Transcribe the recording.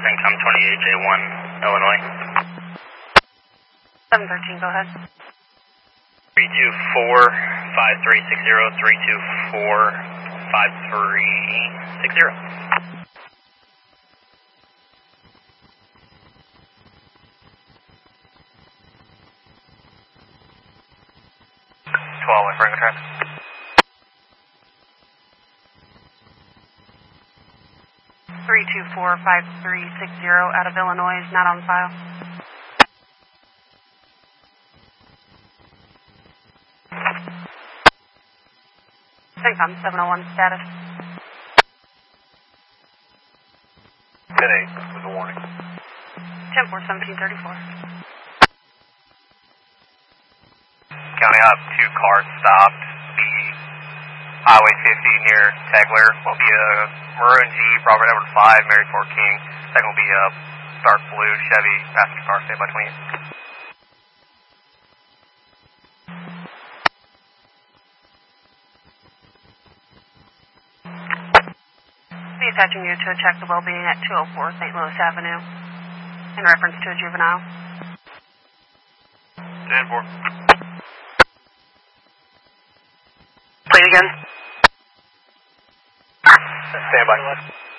Income 28J1, Illinois. 713, go ahead. 324-530-324-5360. 12 with Franco traffic. 324-5360 out of Illinois is not on file. Income 701 status. 10-8 with a warning. 10-4-1734. County up, 2 cars stopped. The Highway 50 near Tegler will be a maroon Jeep, Robert Edward 5, Mary Ford King. Second will be a dark blue Chevy passenger car, stay by 28. Attaching you to a check the well-being at 204 St. Louis Avenue in reference to a juvenile. 10-4. Play it again. Stand by.